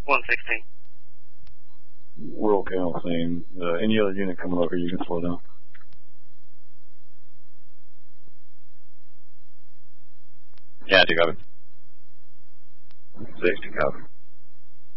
116. We're okay on the scene. Any other unit coming over, you can slow down. 60 copy. 60 copy.